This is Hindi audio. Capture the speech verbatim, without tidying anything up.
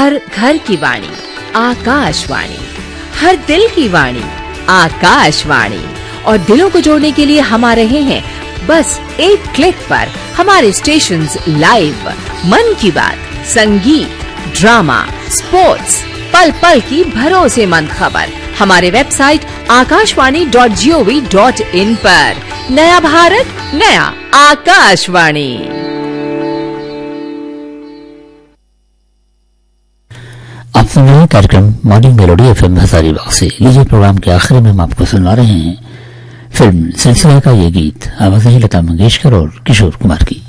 हर घर की वाणी आकाशवाणी, हर दिल की वाणी आकाशवाणी। और दिलों को जोड़ने के लिए हम आ रहे हैं बस एक क्लिक पर हमारे स्टेशंस लाइव। मन की बात, संगीत, ड्रामा, स्पोर्ट्स, पल पल की भरोसेमंद खबर हमारे website Akashvani dot G O V dot in पर। नया भारत, नया आकाशवाणी। आप सुन रहे हैं कार्यक्रम मॉर्निंग मेलोडी एफएम हजारीबाग से। लीजिए प्रोग्राम के आखिर में हम आपको सुनवा रहे हैं फिल्म सिलसिला का ये गीत। आवाज़ें लता मंगेशकर और किशोर कुमार की।